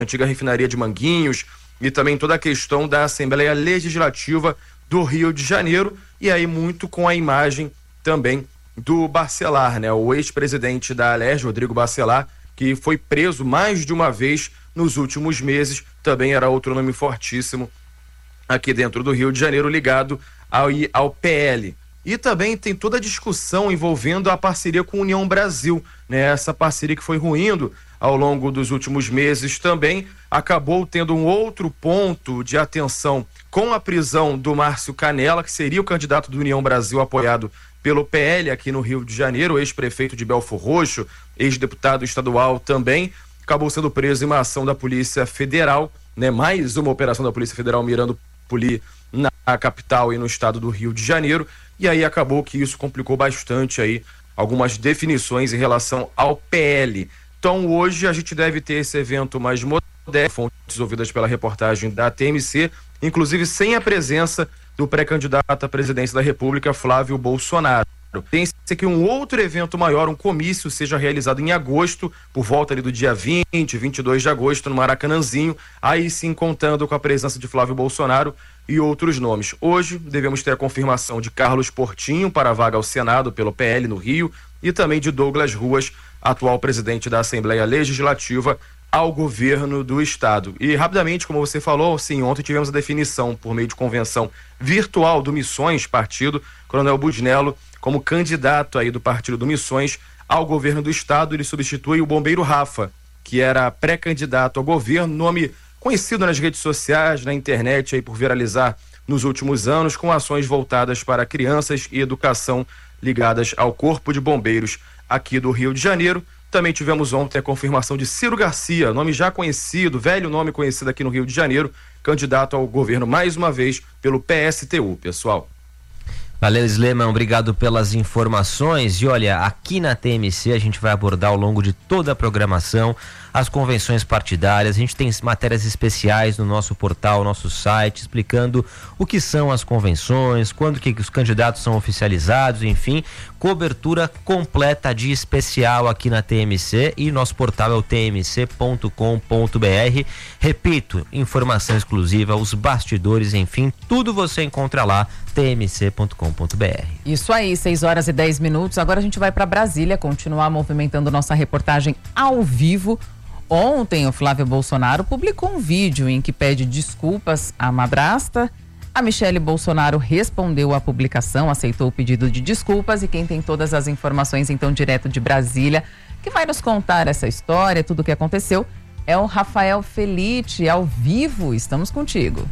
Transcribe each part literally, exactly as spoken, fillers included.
antiga refinaria de Manguinhos e também toda a questão da Assembleia Legislativa do Rio de Janeiro, e aí muito com a imagem também do Bacelar, né? O ex-presidente da Alerj, Rodrigo Bacelar, que foi preso mais de uma vez nos últimos meses, também era outro nome fortíssimo aqui dentro do Rio de Janeiro, ligado ao, ao P L. E também tem toda a discussão envolvendo a parceria com a União Brasil, né? Essa parceria que foi ruindo ao longo dos últimos meses também acabou tendo um outro ponto de atenção com a prisão do Márcio Canella, que seria o candidato do União Brasil apoiado pelo P L aqui no Rio de Janeiro, ex-prefeito de Belfor Roxo, ex-deputado estadual também, acabou sendo preso em uma ação da Polícia Federal, né? Mais uma operação da Polícia Federal mirando Poli na capital e no estado do Rio de Janeiro, e aí acabou que isso complicou bastante aí algumas definições em relação ao P L. Então hoje a gente deve ter esse evento mais moderno, fontes ouvidas pela reportagem da T M C, inclusive sem a presença do pré-candidato à presidência da República, Flávio Bolsonaro. Tem-se que um outro evento maior, um comício, seja realizado em agosto, por volta ali do dia vinte, vinte e dois de agosto, no Maracanãzinho, aí sim contando com a presença de Flávio Bolsonaro e outros nomes. Hoje devemos ter a confirmação de Carlos Portinho para a vaga ao Senado pelo P L no Rio e também de Douglas Ruas, atual presidente da Assembleia Legislativa, ao governo do estado. E rapidamente, como você falou, sim, ontem tivemos a definição por meio de convenção virtual do Missões, partido, Coronel Busnello, como candidato aí do partido do Missões ao governo do estado. Ele substitui o bombeiro Rafa, que era pré-candidato ao governo, nome conhecido nas redes sociais, na internet aí por viralizar nos últimos anos, com ações voltadas para crianças e educação ligadas ao Corpo de Bombeiros aqui do Rio de Janeiro. Também tivemos ontem a confirmação de Ciro Garcia, nome já conhecido, velho nome conhecido aqui no Rio de Janeiro, candidato ao governo mais uma vez pelo P S T U, pessoal. Valeu, Sleman, obrigado pelas informações. E olha, aqui na T M C a gente vai abordar ao longo de toda a programação as convenções partidárias. A gente tem matérias especiais no nosso portal, nosso site, explicando o que são as convenções, quando que os candidatos são oficializados, enfim, cobertura completa de especial aqui na T M C, e nosso portal é o t m c ponto com ponto b r. Repito, informação exclusiva, os bastidores, enfim, tudo você encontra lá, t m c ponto com ponto b r. Isso aí, seis horas e dez minutos. Agora a gente vai para Brasília continuar movimentando nossa reportagem ao vivo. Ontem o Flávio Bolsonaro publicou um vídeo em que pede desculpas à madrasta. A Michele Bolsonaro respondeu à publicação, aceitou o pedido de desculpas, e quem tem todas as informações então direto de Brasília, que vai nos contar essa história, tudo o que aconteceu, é o Rafael Felite, ao vivo. Estamos contigo.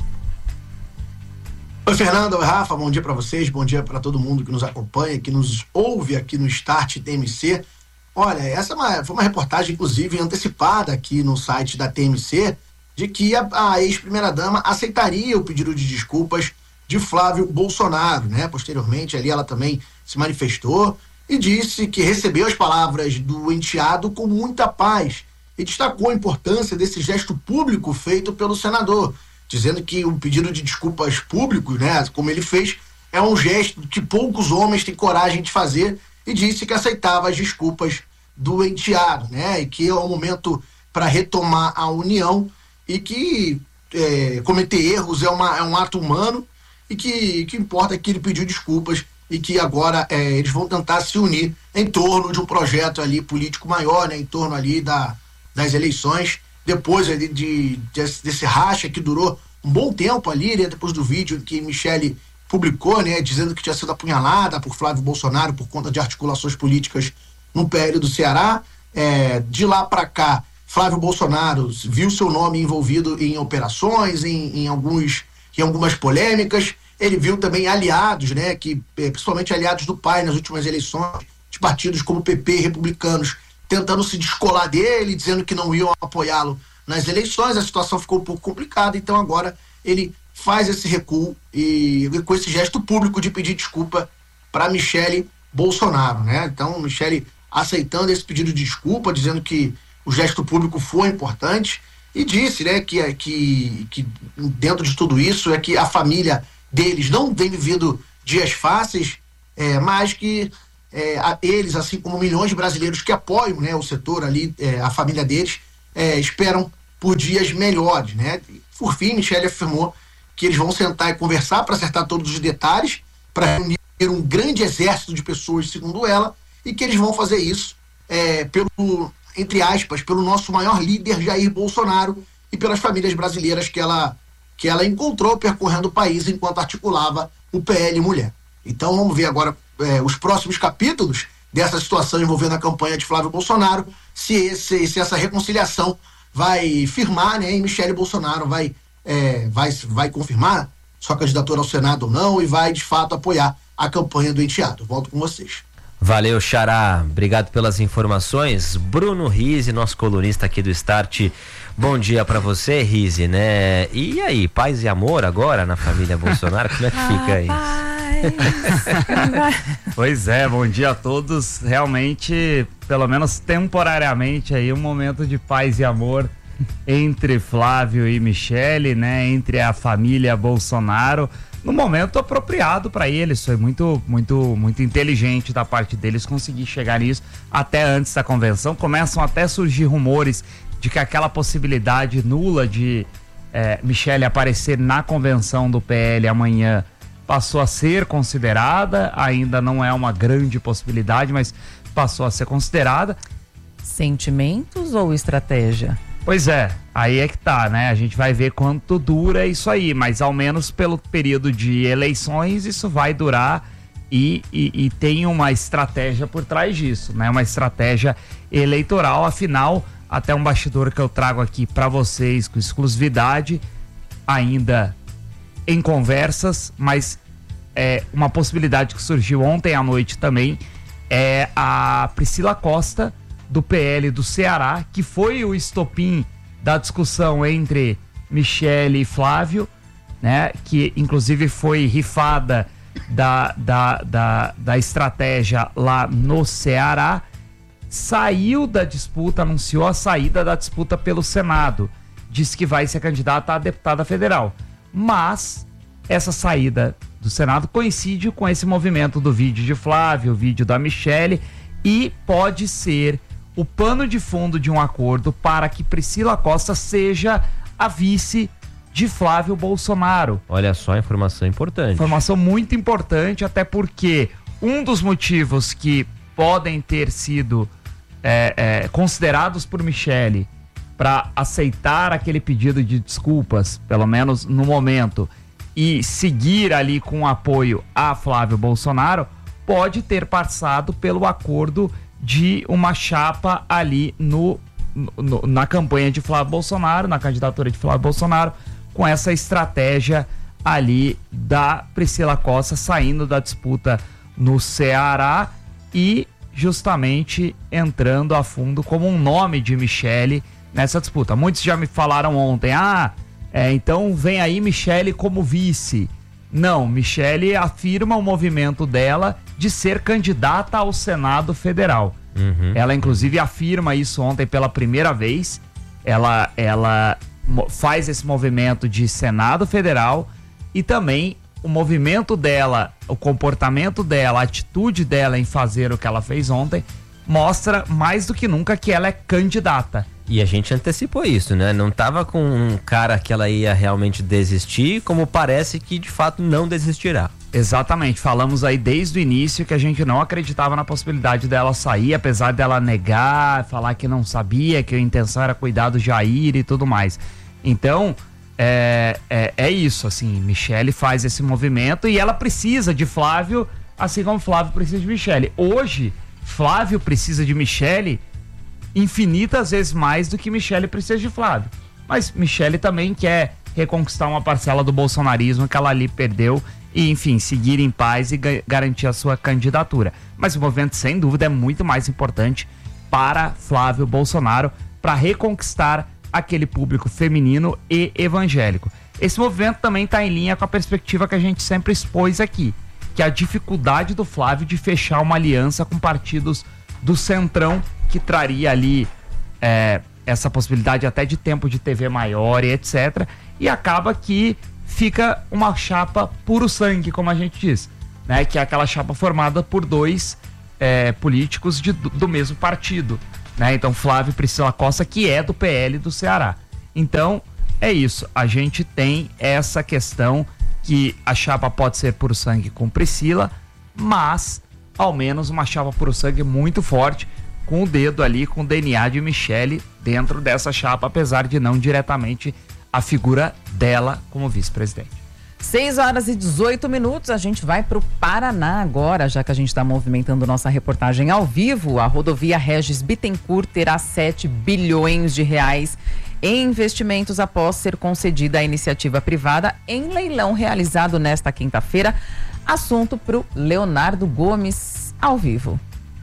Oi, Fernando, oi, Rafa, bom dia para vocês, bom dia para todo mundo que nos acompanha, que nos ouve aqui no Start T M C. Olha, essa é uma, foi uma reportagem, inclusive, antecipada aqui no site da T M C, de que a, a ex-primeira-dama aceitaria o pedido de desculpas de Flávio Bolsonaro, né? Posteriormente, ali ela também se manifestou e disse que recebeu as palavras do enteado com muita paz e destacou a importância desse gesto público feito pelo senador, dizendo que o pedido de desculpas públicos, né, como ele fez, é um gesto que poucos homens têm coragem de fazer, e disse que aceitava as desculpas do enteado, né, e que é o momento para retomar a união, e que é, cometer erros é, uma, é um ato humano, e que que importa é que ele pediu desculpas e que agora é, eles vão tentar se unir em torno de um projeto ali político maior, né, em torno ali da, das eleições, depois ali de, de, desse racha que durou um bom tempo ali, né, depois do vídeo que Michele publicou, né, dizendo que tinha sido apunhalada por Flávio Bolsonaro por conta de articulações políticas no P L do Ceará. É, de lá para cá, Flávio Bolsonaro viu seu nome envolvido em operações, em, em, alguns, em algumas polêmicas. Ele viu também aliados, né, que, principalmente aliados do pai nas últimas eleições, de partidos como P P e republicanos, tentando se descolar dele, dizendo que não iam apoiá-lo nas eleições. A situação ficou um pouco complicada, então agora ele faz esse recuo e com esse gesto público de pedir desculpa para Michele Bolsonaro, né? Então, Michele aceitando esse pedido de desculpa, dizendo que o gesto público foi importante, e disse, né, que, que, que dentro de tudo isso é que a família deles não tem vivido dias fáceis, é, mas que é, a, eles, assim como milhões de brasileiros que apoiam, né, o setor ali, é, a família deles, é, esperam por dias melhores, né? Por fim, Michele afirmou que eles vão sentar e conversar para acertar todos os detalhes, para reunir um grande exército de pessoas, segundo ela, e que eles vão fazer isso é, pelo, entre aspas, pelo nosso maior líder Jair Bolsonaro e pelas famílias brasileiras que ela, que ela encontrou percorrendo o país enquanto articulava o P L Mulher. Então vamos ver agora é, os próximos capítulos dessa situação envolvendo a campanha de Flávio Bolsonaro, se, esse, se essa reconciliação vai firmar, né, e Michele Bolsonaro vai, é, vai, vai confirmar sua candidatura ao Senado ou não e vai de fato apoiar a campanha do enteado. Volto com vocês. Valeu, Xará. Obrigado pelas informações. Bruno Rizzi, nosso colunista aqui do Start. Bom dia pra você, Rizzi, né? E aí, paz e amor agora na família Bolsonaro? Como é que fica isso? Pois é, bom dia a todos. Realmente, pelo menos temporariamente aí, um momento de paz e amor entre Flávio e Michele, né? Entre a família Bolsonaro. No momento apropriado para eles, foi muito, muito, muito inteligente da parte deles conseguir chegar nisso até antes da convenção. Começam até a surgir rumores de que aquela possibilidade nula de é, Michele aparecer na convenção do P L amanhã passou a ser considerada. Ainda não é uma grande possibilidade, mas passou a ser considerada. Sentimentos ou estratégia? Pois é, aí é que tá, né? A gente vai ver quanto dura isso aí, mas ao menos pelo período de eleições isso vai durar e, e, e tem uma estratégia por trás disso, né? Uma estratégia eleitoral, afinal, até um bastidor que eu trago aqui para vocês com exclusividade, ainda em conversas, mas é uma possibilidade que surgiu ontem à noite também, é a Priscila Costa, do P L do Ceará, que foi o estopim da discussão entre Michele e Flávio, né? Que inclusive foi rifada da, da, da, da estratégia lá no Ceará, saiu da disputa, anunciou a saída da disputa pelo Senado, disse que vai ser candidata a deputada federal, mas essa saída do Senado coincide com esse movimento do vídeo de Flávio, o vídeo da Michele, e pode ser o pano de fundo de um acordo para que Priscila Costa seja a vice de Flávio Bolsonaro. Olha só, informação importante. Informação muito importante, até porque um dos motivos que podem ter sido é, é, considerados por Michele para aceitar aquele pedido de desculpas, pelo menos no momento, e seguir ali com apoio a Flávio Bolsonaro, pode ter passado pelo acordo de uma chapa ali no, no, na campanha de Flávio Bolsonaro, na candidatura de Flávio Bolsonaro, com essa estratégia ali da Priscila Costa saindo da disputa no Ceará e justamente entrando a fundo como um nome de Michele nessa disputa. Muitos já me falaram ontem, ah, é, então vem aí Michele como vice. Não, Michele afirma o movimento dela de ser candidata ao Senado Federal. Uhum. Ela, inclusive, afirma isso ontem pela primeira vez. Ela, ela faz esse movimento de Senado Federal e também o movimento dela, o comportamento dela, a atitude dela em fazer o que ela fez ontem, mostra mais do que nunca que ela é candidata. E a gente antecipou isso, né? Não tava com um cara que ela ia realmente desistir, como parece que de fato não desistirá. Exatamente, falamos aí desde o início que a gente não acreditava na possibilidade dela sair, apesar dela negar, falar que não sabia, que a intenção era cuidar do Jair e tudo mais. Então, é, é, é isso, assim, Michele faz esse movimento e ela precisa de Flávio, assim como Flávio precisa de Michele. Hoje, Flávio precisa de Michele infinitas vezes mais do que Michele precisa de Flávio. Mas Michele também quer reconquistar uma parcela do bolsonarismo que ela ali perdeu e, enfim, seguir em paz e ga- garantir a sua candidatura. Mas o movimento, sem dúvida, é muito mais importante para Flávio Bolsonaro, para reconquistar aquele público feminino e evangélico. Esse movimento também está em linha com a perspectiva que a gente sempre expôs aqui, que é a dificuldade do Flávio de fechar uma aliança com partidos do Centrão, que traria ali é, essa possibilidade até de tempo de T V maior e etcétera. E acaba que fica uma chapa puro sangue, como a gente diz, né? Que é aquela chapa formada por dois é, políticos de, do mesmo partido, né? Então Flávio e Priscila Costa, que é do P L do Ceará. Então, é isso. A gente tem essa questão que a chapa pode ser puro sangue com Priscila, mas ao menos uma chapa puro sangue muito forte, com o dedo ali, com o D N A de Michele dentro dessa chapa, apesar de não diretamente a figura dela como vice-presidente. seis horas e dezoito minutos, a gente vai para o Paraná agora, já que a gente está movimentando nossa reportagem ao vivo. A rodovia Regis Bittencourt terá sete bilhões de reais em investimentos após ser concedida à iniciativa privada em leilão realizado nesta quinta-feira. Assunto para o Leonardo Gomes, ao vivo.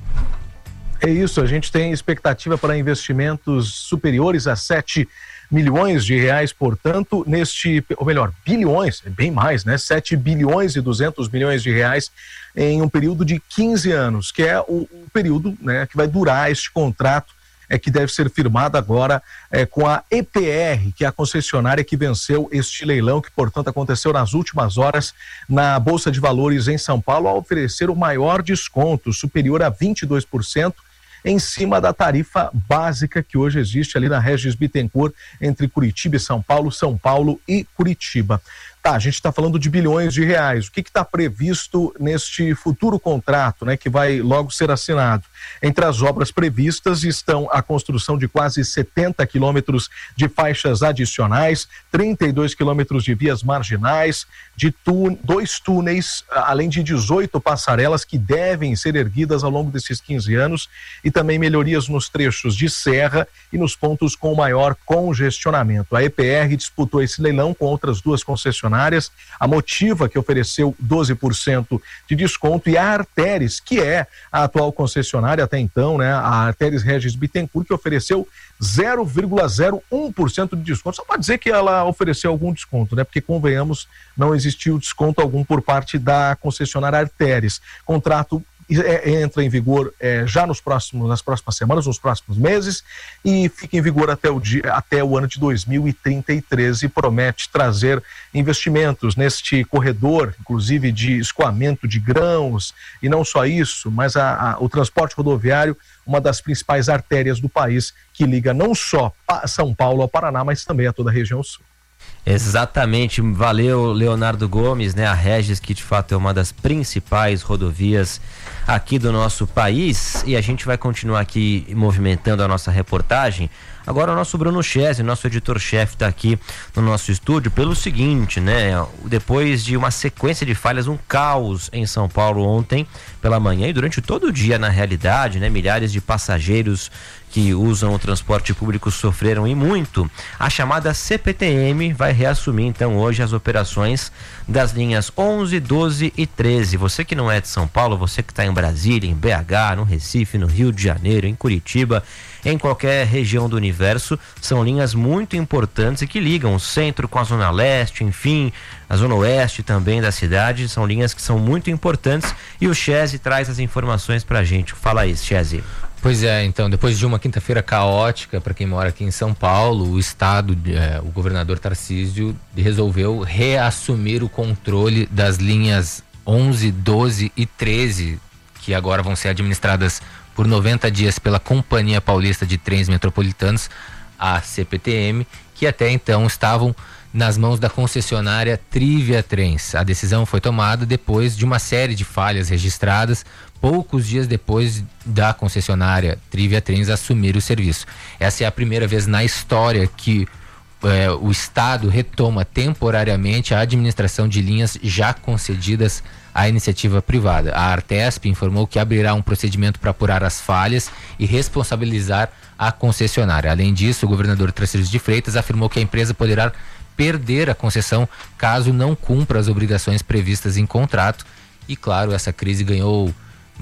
É isso, a gente tem expectativa para investimentos superiores a sete milhões de reais, portanto, neste, ou melhor, bilhões, é bem mais, né? sete bilhões e duzentos milhões de reais em um período de quinze anos, que é o, o período, né, que vai durar este contrato, é que deve ser firmado agora é, com a E P R, que é a concessionária que venceu este leilão, que, portanto, aconteceu nas últimas horas na Bolsa de Valores em São Paulo, a oferecer o maior desconto, superior a vinte e dois por cento, em cima da tarifa básica que hoje existe ali na Regis Bittencourt, entre Curitiba e São Paulo, São Paulo e Curitiba. Tá, a gente está falando de bilhões de reais. O que está previsto neste futuro contrato, né, que vai logo ser assinado? Entre as obras previstas estão a construção de quase setenta quilômetros de faixas adicionais, trinta e dois quilômetros de vias marginais, de tú- dois túneis, além de dezoito passarelas que devem ser erguidas ao longo desses quinze anos, e também melhorias nos trechos de serra e nos pontos com maior congestionamento. A E P R disputou esse leilão com outras duas concessionárias, a Motiva, que ofereceu doze por cento de desconto, e a Arteres, que é a atual concessionária até então, né? A Arteres Regis Bittencourt, que ofereceu zero vírgula zero um por cento de desconto. Só para dizer que ela ofereceu algum desconto, né? Porque, convenhamos, não existiu desconto algum por parte da concessionária Arteres. Contrato É, entra em vigor é, já nos próximos, nas próximas semanas, nos próximos meses, e fica em vigor até o, dia, até o ano de dois mil e trinta e três, e promete trazer investimentos neste corredor, inclusive de escoamento de grãos, e não só isso, mas a, a, o transporte rodoviário, uma das principais artérias do país, que liga não só a São Paulo ao Paraná, mas também a toda a região sul. Exatamente, valeu Leonardo Gomes, né? A Regis, que de fato é uma das principais rodovias aqui do nosso país, e a gente vai continuar aqui movimentando a nossa reportagem. Agora o nosso Bruno Chese, nosso editor-chefe, está aqui no nosso estúdio pelo seguinte, né? Depois de uma sequência de falhas, um caos em São Paulo ontem pela manhã e durante todo o dia, na realidade, né? Milhares de passageiros que usam o transporte público sofreram e muito. A chamada C P T M vai reassumir então hoje as operações das linhas onze, doze e treze. Você que não é de São Paulo, você que está em Brasília, em B H, no Recife, no Rio de Janeiro, em Curitiba, em qualquer região do universo, são linhas muito importantes e que ligam o centro com a zona leste, enfim, a zona oeste também da cidade. São linhas que são muito importantes e o Chese traz as informações pra gente. Fala aí, Chese. Pois é, então, depois de uma quinta-feira caótica para quem mora aqui em São Paulo, o estado, é, o governador Tarcísio resolveu reassumir o controle das linhas onze, doze e treze, que agora vão ser administradas por noventa dias pela Companhia Paulista de Trens Metropolitanos, a C P T M, que até então estavam nas mãos da concessionária Trivia Trens. A decisão foi tomada depois de uma série de falhas registradas poucos dias depois da concessionária Trivia Trens assumir o serviço. Essa é a primeira vez na história que eh, o Estado retoma temporariamente a administração de linhas já concedidas à iniciativa privada. A Artesp informou que abrirá um procedimento para apurar as falhas e responsabilizar a concessionária. Além disso, o governador Tarcísio de Freitas afirmou que a empresa poderá perder a concessão caso não cumpra as obrigações previstas em contrato. E claro, essa crise ganhou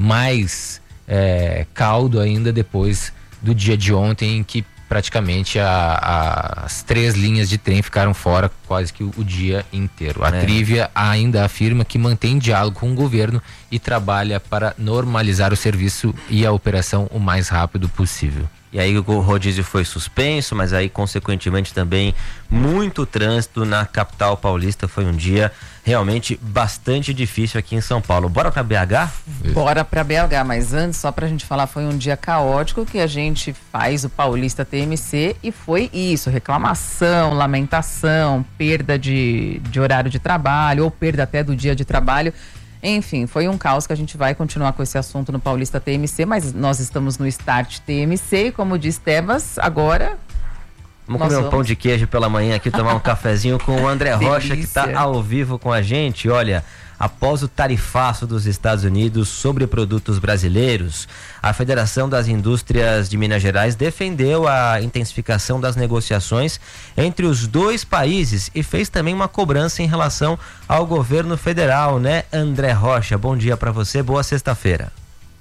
mais é, caldo ainda depois do dia de ontem, em que praticamente a, a, as três linhas de trem ficaram fora quase que o, o dia inteiro. A é. Trivia ainda afirma que mantém diálogo com o governo e trabalha para normalizar o serviço e a operação o mais rápido possível. E aí o rodízio foi suspenso, mas aí consequentemente também muito trânsito na capital paulista. Foi um dia realmente bastante difícil aqui em São Paulo. Bora pra B H? Bora pra B H, mas antes, só pra gente falar, foi um dia caótico que a gente faz o Paulista T M C e foi isso, reclamação, lamentação, perda de, de horário de trabalho ou perda até do dia de trabalho. Enfim, foi um caos que a gente vai continuar com esse assunto no Paulista T M C, mas nós estamos no Start T M C e como diz Tebas, agora... Vamos comer um vamos... pão de queijo pela manhã aqui, tomar um cafezinho com o André Rocha, que está ao vivo com a gente. Olha, após o tarifaço dos Estados Unidos sobre produtos brasileiros, a Federação das Indústrias de Minas Gerais defendeu a intensificação das negociações entre os dois países e fez também uma cobrança em relação ao governo federal, né, André Rocha? Bom dia para você, boa sexta-feira.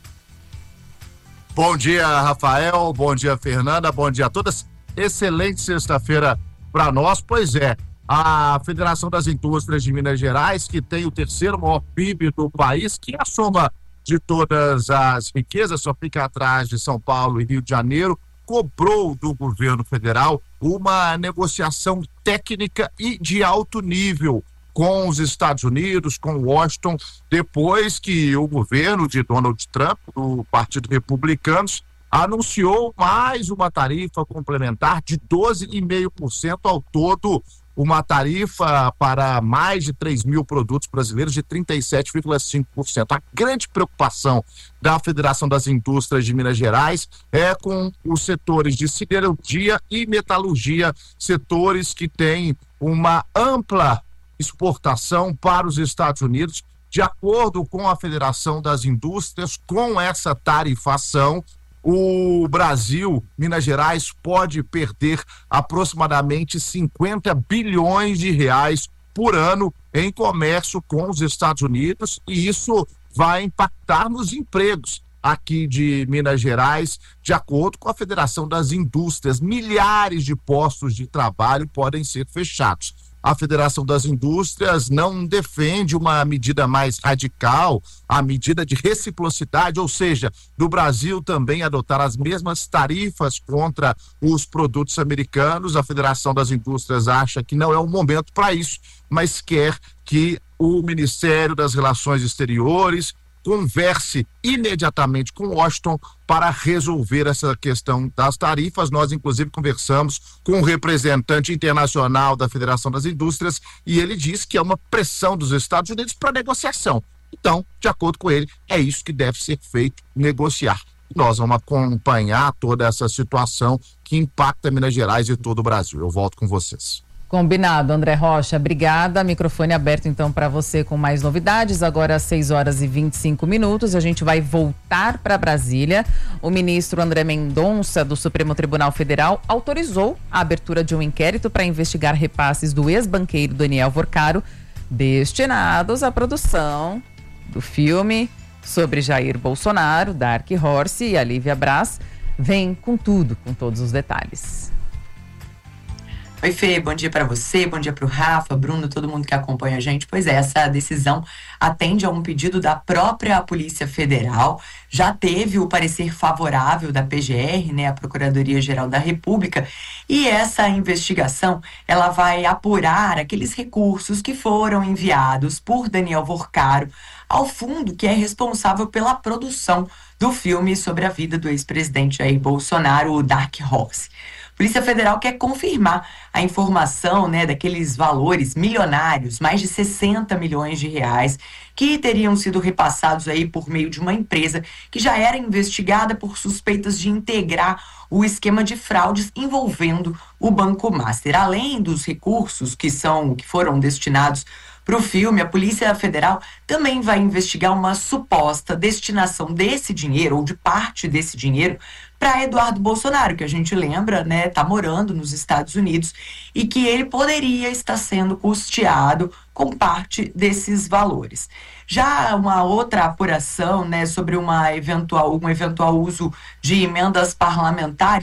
Bom dia, Rafael, bom dia, Fernanda, bom dia a todas. Excelente sexta-feira para nós. Pois é, a Federação das Indústrias de Minas Gerais, que tem o terceiro maior P I B do país, que é a soma de todas as riquezas, só fica atrás de São Paulo e Rio de Janeiro, cobrou do governo federal uma negociação técnica e de alto nível com os Estados Unidos, com Washington, depois que o governo de Donald Trump, do Partido Republicano, anunciou mais uma tarifa complementar de doze vírgula cinco por cento ao todo, uma tarifa para mais de três mil produtos brasileiros de trinta e sete vírgula cinco por cento. A grande preocupação da Federação das Indústrias de Minas Gerais é com os setores de siderurgia e metalurgia, setores que têm uma ampla exportação para os Estados Unidos. De acordo com a Federação das Indústrias, com essa tarifação, o Brasil, Minas Gerais, pode perder aproximadamente cinquenta bilhões de reais por ano em comércio com os Estados Unidos, e isso vai impactar nos empregos aqui de Minas Gerais. De acordo com a Federação das Indústrias, milhares de postos de trabalho podem ser fechados. A Federação das Indústrias não defende uma medida mais radical, a medida de reciprocidade, ou seja, do Brasil também adotar as mesmas tarifas contra os produtos americanos. A Federação das Indústrias acha que não é o momento para isso, mas quer que o Ministério das Relações Exteriores converse imediatamente com Washington para resolver essa questão das tarifas. Nós, inclusive, conversamos com o representante internacional da Federação das Indústrias e ele diz que é uma pressão dos Estados Unidos para negociação. Então, de acordo com ele, é isso que deve ser feito, negociar. Nós vamos acompanhar toda essa situação que impacta Minas Gerais e todo o Brasil. Eu volto com vocês. Combinado, André Rocha, obrigada. Microfone aberto então para você com mais novidades. Agora às seis horas e vinte e cinco minutos, a gente vai voltar para Brasília. O ministro André Mendonça, do Supremo Tribunal Federal, autorizou a abertura de um inquérito para investigar repasses do ex-banqueiro Daniel Vorcaro, destinados à produção do filme sobre Jair Bolsonaro, Dark Horse, e a Lívia Braz vem com tudo, com todos os detalhes. Oi, Fê, bom dia para você, bom dia para o Rafa, Bruno, todo mundo que acompanha a gente. Pois é, essa decisão atende a um pedido da própria Polícia Federal. Já teve o parecer favorável da P G R, né, a Procuradoria-Geral da República, e essa investigação, ela vai apurar aqueles recursos que foram enviados por Daniel Vorcaro ao fundo que é responsável pela produção do filme sobre a vida do ex-presidente Jair Bolsonaro, o Dark Horse. A Polícia Federal quer confirmar a informação, né, daqueles valores milionários, mais de sessenta milhões de reais, que teriam sido repassados aí por meio de uma empresa que já era investigada por suspeitas de integrar o esquema de fraudes envolvendo o Banco Master. Além dos recursos que são, que foram destinados para o filme, a Polícia Federal também vai investigar uma suposta destinação desse dinheiro, ou de parte desse dinheiro, para Eduardo Bolsonaro, que a gente lembra, né, tá morando nos Estados Unidos e que ele poderia estar sendo custeado com parte desses valores. Já uma outra apuração, né, sobre uma eventual, um eventual uso de emendas parlamentares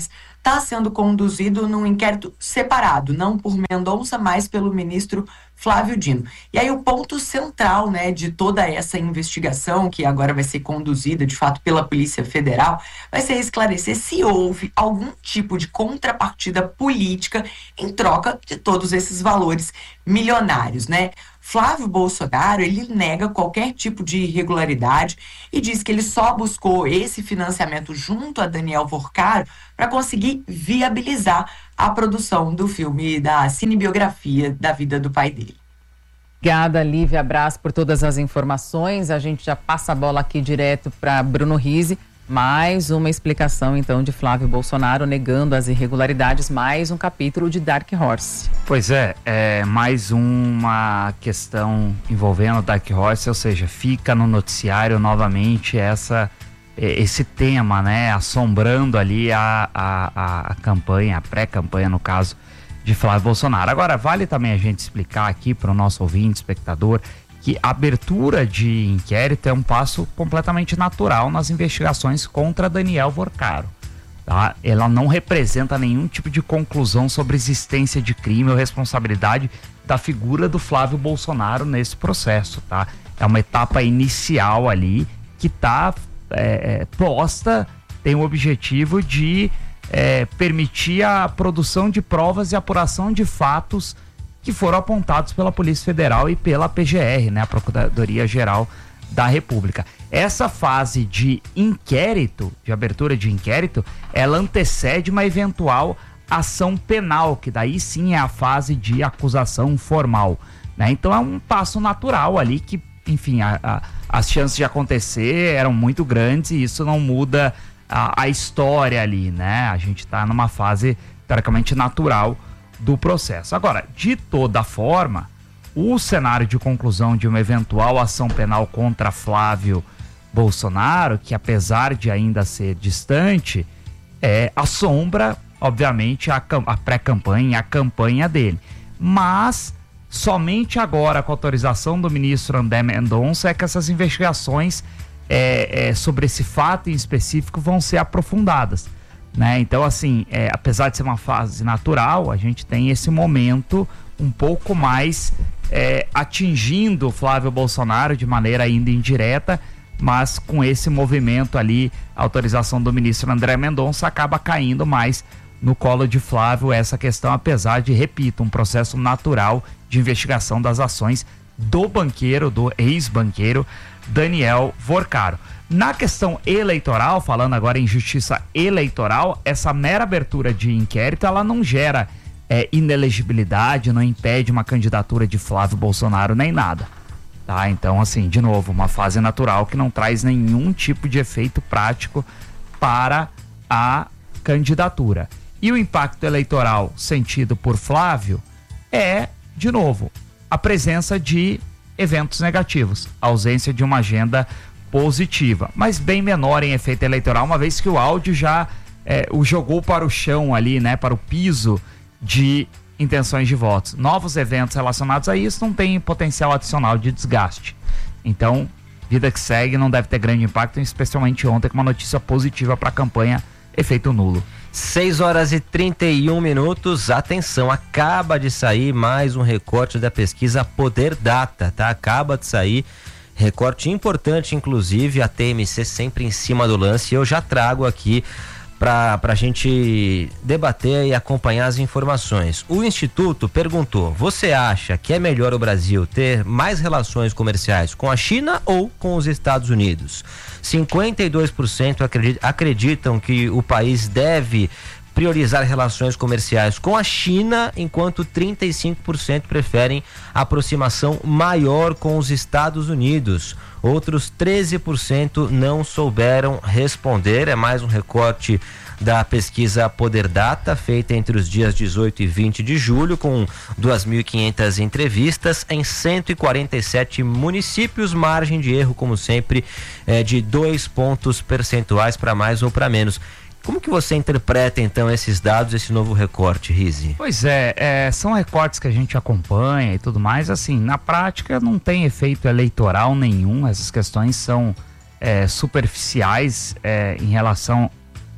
está sendo conduzido num inquérito separado, não por Mendonça, mas pelo ministro Flávio Dino. E aí o ponto central, né, de toda essa investigação, que agora vai ser conduzida, de fato, pela Polícia Federal, vai ser esclarecer se houve algum tipo de contrapartida política em troca de todos esses valores milionários, né? Flávio Bolsonaro, ele nega qualquer tipo de irregularidade e diz que ele só buscou esse financiamento junto a Daniel Vorcaro para conseguir viabilizar a produção do filme, da cinebiografia da vida do pai dele. Obrigada, Lívia. Abraço por todas as informações. A gente já passa a bola aqui direto para Bruno Rizzi. Mais uma explicação, então, de Flávio Bolsonaro negando as irregularidades. Mais um capítulo de Dark Horse. Pois é, é mais uma questão envolvendo Dark Horse, ou seja, fica no noticiário novamente essa, esse tema, né, assombrando ali a, a, a, a campanha, a pré-campanha, no caso, de Flávio Bolsonaro. Agora, vale também a gente explicar aqui para o nosso ouvinte, espectador, que a abertura de inquérito é um passo completamente natural nas investigações contra Daniel Vorcaro. Tá? Ela não representa nenhum tipo de conclusão sobre existência de crime ou responsabilidade da figura do Flávio Bolsonaro nesse processo. Tá? É uma etapa inicial ali que está é, é, posta, tem o objetivo de é, permitir a produção de provas e apuração de fatos que foram apontados pela Polícia Federal e pela P G R, né, a Procuradoria-Geral da República. Essa fase de inquérito, de abertura de inquérito, ela antecede uma eventual ação penal, que daí sim é a fase de acusação formal, né? Então é um passo natural ali que, enfim, a, a, as chances de acontecer eram muito grandes e isso não muda a, a história ali, né? A gente está numa fase teoricamente natural do processo. Agora, de toda forma, o cenário de conclusão de uma eventual ação penal contra Flávio Bolsonaro, que apesar de ainda ser distante, é, assombra, obviamente, a, a pré-campanha, a campanha dele. Mas, somente agora, com a autorização do ministro André Mendonça, é que essas investigações é, é, sobre esse fato em específico vão ser aprofundadas. Né? Então, assim, é, apesar de ser uma fase natural, a gente tem esse momento um pouco mais é, atingindo o Flávio Bolsonaro de maneira ainda indireta, mas com esse movimento ali, a autorização do ministro André Mendonça acaba caindo mais no colo de Flávio essa questão, apesar de, repito, um processo natural de investigação das ações do banqueiro, do ex-banqueiro Daniel Vorcaro. Na questão eleitoral, falando agora em justiça eleitoral, essa mera abertura de inquérito, ela não gera é, inelegibilidade, não impede uma candidatura de Flávio Bolsonaro nem nada. Tá? Então, assim, de novo, uma fase natural que não traz nenhum tipo de efeito prático para a candidatura. E o impacto eleitoral sentido por Flávio é, de novo, a presença de eventos negativos, a ausência de uma agenda positiva, mas bem menor em efeito eleitoral, uma vez que o áudio já é, o jogou para o chão ali, né, para o piso de intenções de votos. Novos eventos relacionados a isso não tem potencial adicional de desgaste. Então, vida que segue, não deve ter grande impacto, especialmente ontem com uma notícia positiva para a campanha, efeito nulo. seis horas e trinta e um minutos, atenção, acaba de sair mais um recorte da pesquisa Poder Data, tá? Acaba de sair, recorte importante, inclusive, a T M C sempre em cima do lance, e eu já trago aqui para a gente debater e acompanhar as informações. O Instituto perguntou: você acha que é melhor o Brasil ter mais relações comerciais com a China ou com os Estados Unidos? cinquenta e dois por cento acreditam que o país deve priorizar relações comerciais com a China, enquanto trinta e cinco por cento preferem aproximação maior com os Estados Unidos. Outros treze por cento não souberam responder. É mais um recorte da pesquisa Poder Data, feita entre os dias dezoito e vinte de julho, com duas mil e quinhentas entrevistas em cento e quarenta e sete municípios. Margem de erro, como sempre, é de dois pontos percentuais para mais ou para menos. Como que você interpreta, então, esses dados, esse novo recorte, Rizzi? Pois é, é, são recortes que a gente acompanha e tudo mais. Assim, na prática não tem efeito eleitoral nenhum. Essas questões são é, superficiais é, em relação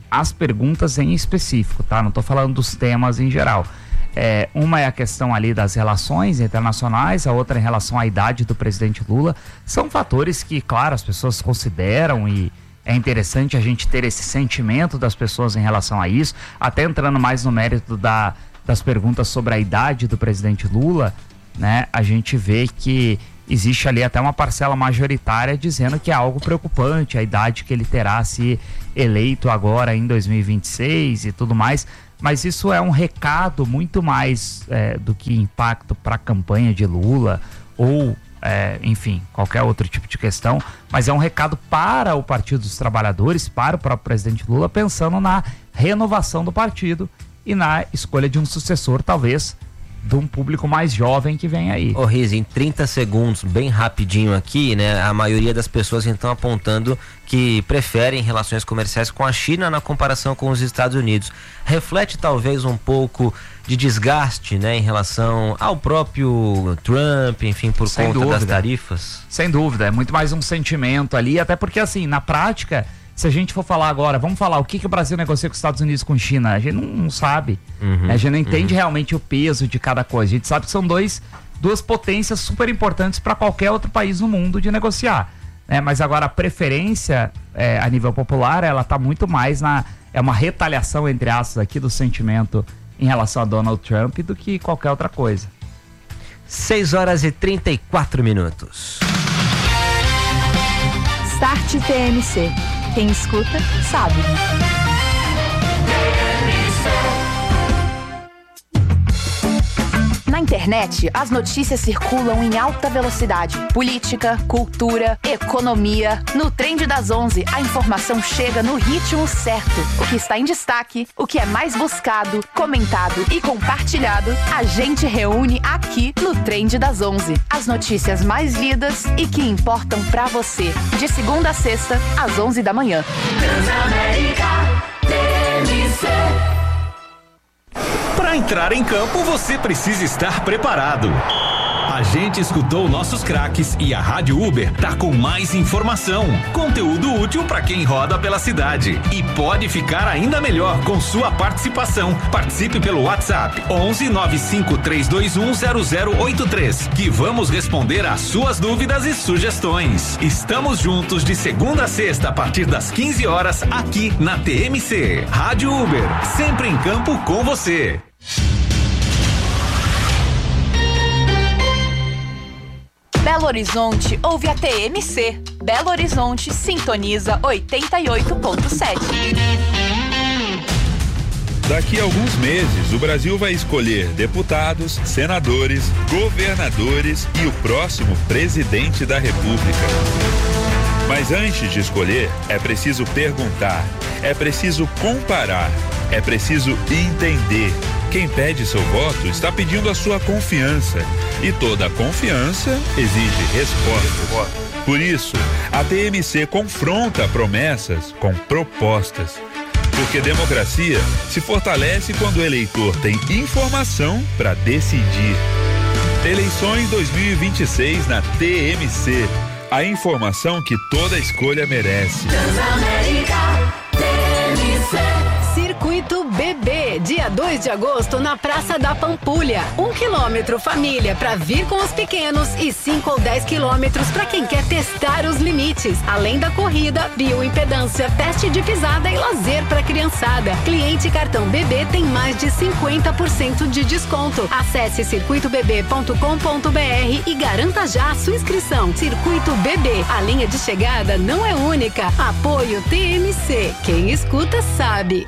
as perguntas em específico, tá? Não estou falando dos temas em geral. É, uma é a questão ali das relações internacionais, a outra em relação à idade do presidente Lula. São fatores que, claro, as pessoas consideram e é interessante a gente ter esse sentimento das pessoas em relação a isso. Até entrando mais no mérito da, das perguntas sobre a idade do presidente Lula, né? A gente vê que existe ali até uma parcela majoritária dizendo que é algo preocupante, a idade que ele terá se eleito agora em dois mil e vinte e seis e tudo mais. Mas isso é um recado muito mais é, do que impacto para a campanha de Lula ou, é, enfim, qualquer outro tipo de questão. Mas é um recado para o Partido dos Trabalhadores, para o próprio presidente Lula, pensando na renovação do partido e na escolha de um sucessor, talvez, de um público mais jovem que vem aí. Ô Riz, em trinta segundos, bem rapidinho aqui, né? A maioria das pessoas então apontando que preferem relações comerciais com a China na comparação com os Estados Unidos. Reflete talvez um pouco de desgaste, né, em relação ao próprio Trump, enfim, por Sem conta dúvida. das tarifas? Sem dúvida, é muito mais um sentimento ali, até porque assim, na prática, se a gente for falar agora, vamos falar o que, que o Brasil negocia com os Estados Unidos com China, a gente não, não sabe, Uhum, né? A gente não entende uhum. realmente o peso de cada coisa. A gente sabe que são dois, duas potências super importantes para qualquer outro país no mundo de negociar, né? Mas agora a preferência é, a nível popular, ela está muito mais na, é uma retaliação, entre aspas, aqui do sentimento em relação a Donald Trump do que qualquer outra coisa. seis horas e trinta e quatro minutos. Start T M C. Quem escuta, sabe. Na internet, as notícias circulam em alta velocidade. Política, cultura, economia. No Trend das onze, a informação chega no ritmo certo. O que está em destaque, o que é mais buscado, comentado e compartilhado, a gente reúne aqui no Trend das onze. As notícias mais lidas e que importam pra você. De segunda a sexta, às onze da manhã. Transamérica T M C. Para entrar em campo, você precisa estar preparado. A gente escutou nossos craques e a Rádio Uber tá com mais informação, conteúdo útil para quem roda pela cidade e pode ficar ainda melhor com sua participação. Participe pelo WhatsApp onze nove cinco três dois um zero zero oito três, que vamos responder às suas dúvidas e sugestões. Estamos juntos de segunda a sexta a partir das quinze horas aqui na T M C. Rádio Uber, sempre em campo com você. Belo Horizonte ouve a T M C. Belo Horizonte sintoniza oitenta e oito ponto sete. Daqui a alguns meses, o Brasil vai escolher deputados, senadores, governadores e o próximo presidente da República. Mas antes de escolher, é preciso perguntar, é preciso comparar, é preciso entender. Quem pede seu voto está pedindo a sua confiança. E toda confiança exige resposta. Por isso, a T M C confronta promessas com propostas. Porque democracia se fortalece quando o eleitor tem informação para decidir. Eleições dois mil e vinte e seis na T M C. A informação que toda escolha merece. Transamérica T M C. Circuito Bebê, dia dois de agosto na Praça da Pampulha. Um quilômetro família para vir com os pequenos e cinco ou dez quilômetros para quem quer testar os limites. Além da corrida, bioimpedância, teste de pisada e lazer para criançada. Cliente cartão Bebê tem mais de cinquenta por cento de desconto. Acesse circuito bebê ponto com ponto br e garanta já a sua inscrição. Circuito Bebê, a linha de chegada não é única. Apoio T M C. Quem escuta sabe.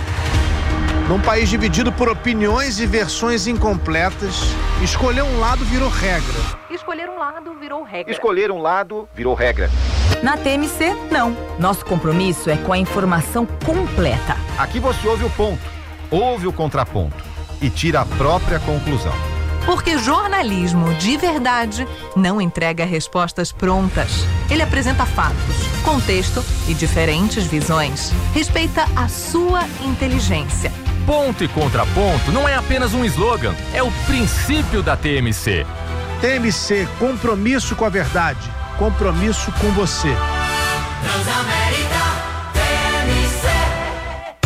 Num país dividido por opiniões e versões incompletas, escolher um lado virou regra. Escolher um lado virou regra. Escolher um lado virou regra. Na T M C, não. Nosso compromisso é com a informação completa. Aqui você ouve o ponto, ouve o contraponto e tira a própria conclusão. Porque jornalismo de verdade não entrega respostas prontas. Ele apresenta fatos, contexto e diferentes visões. Respeita a sua inteligência. Ponto e contraponto não é apenas um slogan, é o princípio da T M C. T M C, compromisso com a verdade, compromisso com você. Transamérica T M C.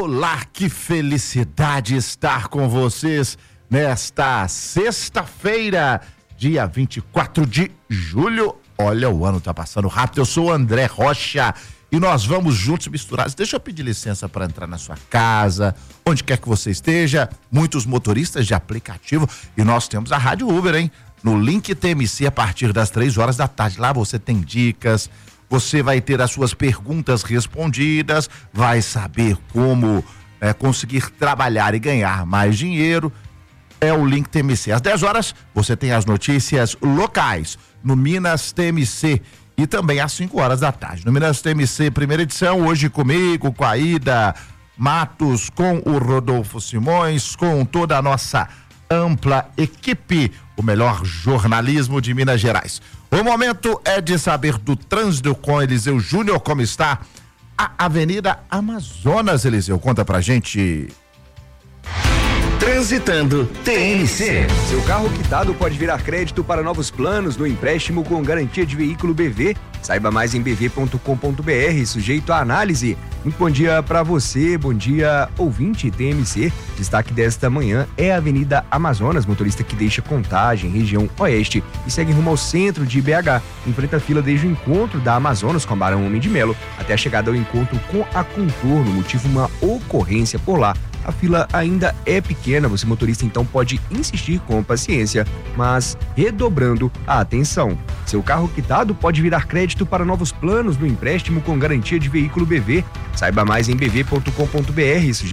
Olá, que felicidade estar com vocês nesta sexta-feira, dia vinte e quatro de julho. Olha, o ano tá passando rápido. Eu sou o André Rocha e nós vamos juntos misturados. Deixa eu pedir licença para entrar na sua casa, onde quer que você esteja. Muitos motoristas de aplicativo e nós temos a Rádio Uber, hein? No link T M C a partir das três horas da tarde. Lá você tem dicas, você vai ter as suas perguntas respondidas, vai saber como é, conseguir trabalhar e ganhar mais dinheiro. É o link T M C. Às dez horas você tem as notícias locais no Minas T M C e também às cinco horas da tarde. No Minas T M C, primeira edição, hoje comigo, com a Ida Matos, com o Rodolfo Simões, com toda a nossa ampla equipe, o melhor jornalismo de Minas Gerais. O momento é de saber do trânsito com Eliseu Júnior. Como está a Avenida Amazonas, Eliseu? Conta pra gente. Transitando T M C. Seu carro quitado pode virar crédito para novos planos no empréstimo com garantia de veículo B V. Saiba mais em b v ponto com ponto b r, sujeito à análise. Muito bom dia para você, bom dia ouvinte T M C. Destaque desta manhã é a Avenida Amazonas, motorista que deixa Contagem, região oeste, e segue rumo ao centro de B H. Enfrenta a fila desde o encontro da Amazonas com a Barão Homem de Melo até a chegada ao encontro com a Contorno, motivo uma ocorrência por lá. A fila ainda é pequena, você motorista então pode insistir com paciência, mas redobrando a atenção. Seu carro quitado pode virar crédito para novos planos no empréstimo com garantia de veículo B V. Saiba mais em b v ponto com ponto b r. Isso...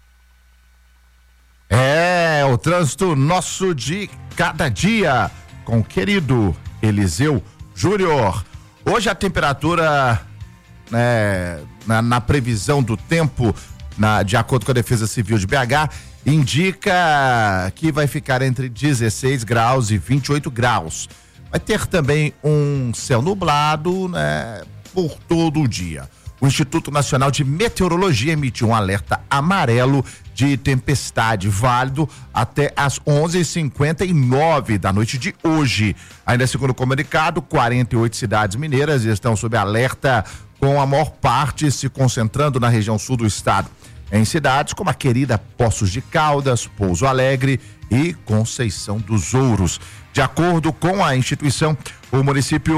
É, o trânsito nosso de cada dia com o querido Eliseu Júnior. Hoje a temperatura, né, na, na previsão do tempo, Na, de acordo com a Defesa Civil de B H, indica que vai ficar entre dezesseis graus e vinte e oito graus. Vai ter também um céu nublado, né, por todo o dia. O Instituto Nacional de Meteorologia emitiu um alerta amarelo de tempestade válido até às onze e cinquenta e nove da noite de hoje. Ainda segundo o comunicado, quarenta e oito cidades mineiras estão sob alerta, com a maior parte se concentrando na região sul do estado, em cidades como a querida Poços de Caldas, Pouso Alegre e Conceição dos Ouros. De acordo com a instituição, o município,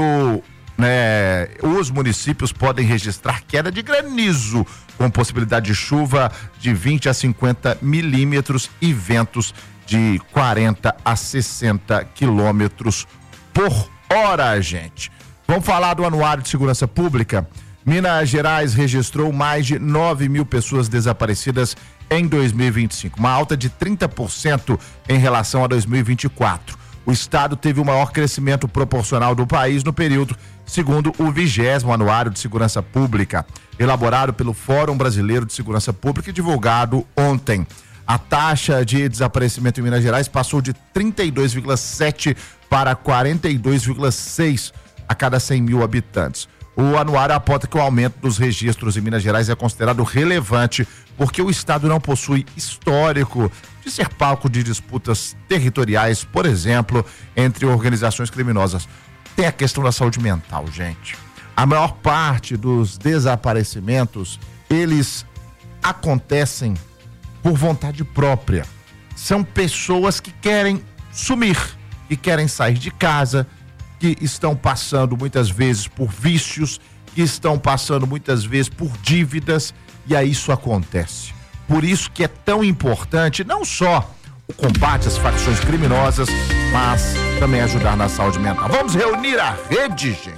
né, os municípios podem registrar queda de granizo, com possibilidade de chuva de vinte a cinquenta milímetros e ventos de quarenta a sessenta quilômetros por hora, gente. Vamos falar do Anuário de Segurança Pública. Minas Gerais registrou mais de nove mil pessoas desaparecidas em dois mil e vinte e cinco, uma alta de trinta por cento em relação a dois mil e vinte e quatro. O estado teve o maior crescimento proporcional do país no período, segundo o vigésimo Anuário de Segurança Pública, elaborado pelo Fórum Brasileiro de Segurança Pública e divulgado ontem. A taxa de desaparecimento em Minas Gerais passou de trinta e dois vírgula sete para quarenta e dois vírgula seis a cada cem mil habitantes. O anuário aponta que o aumento dos registros em Minas Gerais é considerado relevante porque o estado não possui histórico de ser palco de disputas territoriais, por exemplo, entre organizações criminosas. Tem a questão da saúde mental, gente. A maior parte dos desaparecimentos, eles acontecem por vontade própria. São pessoas que querem sumir, que querem sair de casa, que estão passando muitas vezes por vícios, que estão passando muitas vezes por dívidas, e aí isso acontece. Por isso que é tão importante não só o combate às facções criminosas, mas também ajudar na saúde mental. Vamos reunir a rede, gente.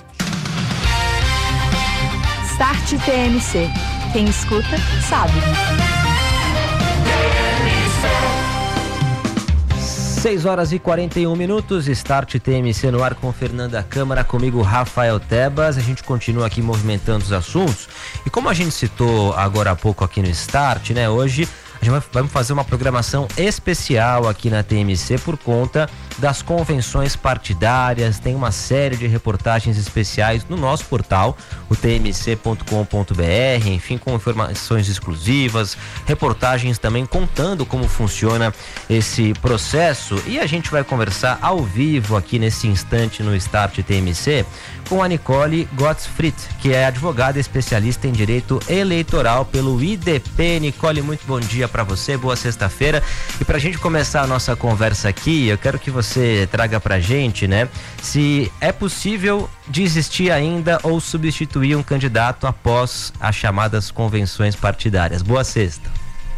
Start T M C. Quem escuta, sabe. seis horas e quarenta e um minutos, Start T M C no ar com Fernanda Câmara, comigo Rafael Tebas. A gente continua aqui movimentando os assuntos e como a gente citou agora há pouco aqui no Start, né, hoje a A gente vai, vamos fazer uma programação especial aqui na T M C por conta das convenções partidárias. Tem uma série de reportagens especiais no nosso portal, o t m c ponto com ponto b r, enfim, com informações exclusivas, reportagens também contando como funciona esse processo. E a gente vai conversar ao vivo aqui nesse instante no Start T M C com a Nicole Gottfried, que é advogada especialista em direito eleitoral pelo I D P. Nicole, muito bom dia para você, boa sexta-feira. E para a gente começar a nossa conversa aqui, eu quero que você traga para a gente, né, se é possível desistir ainda ou substituir um candidato após as chamadas convenções partidárias. Boa sexta.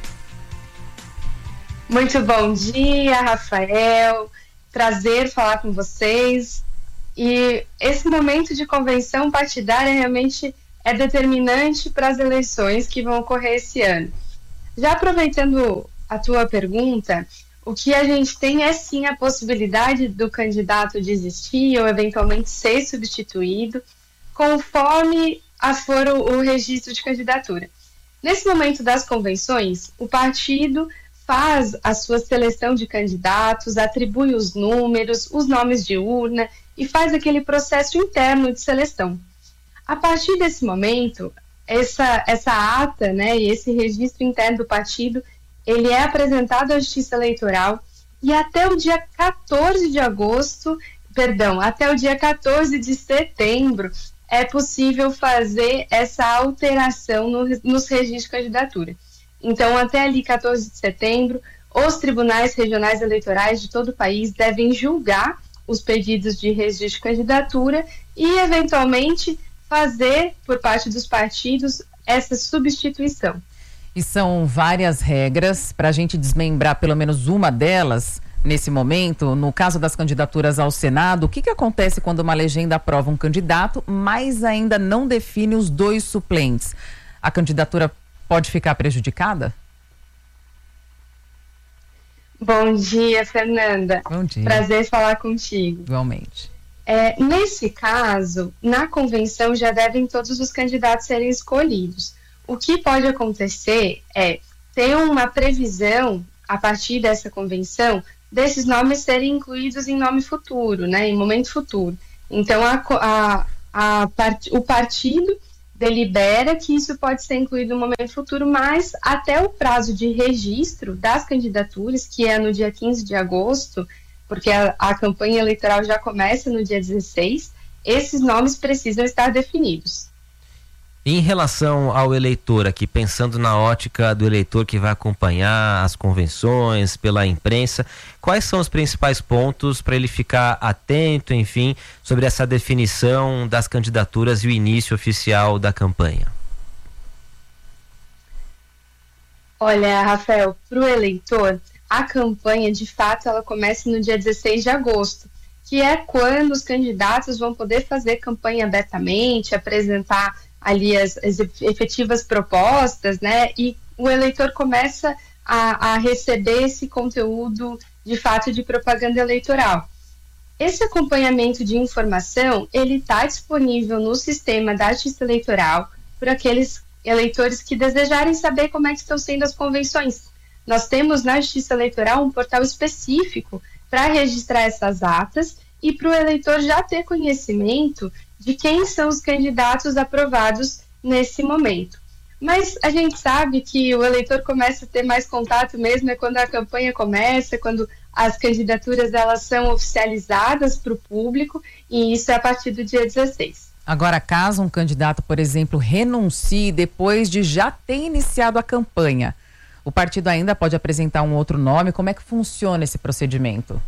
Muito bom dia, Rafael. Prazer falar com vocês. E esse momento de convenção partidária realmente é determinante para as eleições que vão ocorrer esse ano. Já aproveitando a tua pergunta, o que a gente tem é sim a possibilidade do candidato desistir ou eventualmente ser substituído, conforme a for o, o registro de candidatura. Nesse momento das convenções, o partido faz a sua seleção de candidatos, atribui os números, os nomes de urna e faz aquele processo interno de seleção. A partir desse momento, essa, essa ata, né, e esse registro interno do partido, ele é apresentado à Justiça Eleitoral e até o dia quatorze de agosto, perdão, até o dia quatorze de setembro, é possível fazer essa alteração no, nos registros de candidatura. Então, até ali, quatorze de setembro, os tribunais regionais eleitorais de todo o país devem julgar os pedidos de registro de candidatura e, eventualmente, fazer, por parte dos partidos, essa substituição. E são várias regras para a gente desmembrar pelo menos uma delas nesse momento. No caso das candidaturas ao Senado, o que, que acontece quando uma legenda aprova um candidato, mas ainda não define os dois suplentes? A candidatura pode ficar prejudicada? Bom dia, Fernanda. Bom dia. Prazer falar contigo. Igualmente. É, nesse caso, na convenção já devem todos os candidatos serem escolhidos. O que pode acontecer é ter uma previsão, a partir dessa convenção, desses nomes serem incluídos em nome futuro, né, em momento futuro. Então, a, a, a part, o partido delibera que isso pode ser incluído no momento futuro, mas até o prazo de registro das candidaturas, que é no dia quinze de agosto, porque a, a campanha eleitoral já começa no dia dezesseis, esses nomes precisam estar definidos. Em relação ao eleitor aqui, pensando na ótica do eleitor que vai acompanhar as convenções pela imprensa, quais são os principais pontos para ele ficar atento, enfim, sobre essa definição das candidaturas e o início oficial da campanha? Olha, Rafael, para o eleitor, a campanha, de fato, ela começa no dia dezesseis de agosto, que é quando os candidatos vão poder fazer campanha abertamente, apresentar ali as, as efetivas propostas, né, e o eleitor começa a, a receber esse conteúdo, de fato, de propaganda eleitoral. Esse acompanhamento de informação, ele está disponível no sistema da Justiça Eleitoral para aqueles eleitores que desejarem saber como é que estão sendo as convenções. Nós temos na Justiça Eleitoral um portal específico para registrar essas atas e para o eleitor já ter conhecimento de quem são os candidatos aprovados nesse momento. Mas a gente sabe que o eleitor começa a ter mais contato mesmo é quando a campanha começa, quando as candidaturas elas são oficializadas para o público, e isso é a partir do dia dezesseis. Agora, caso um candidato, por exemplo, renuncie depois de já ter iniciado a campanha, o partido ainda pode apresentar um outro nome? Como é que funciona esse procedimento?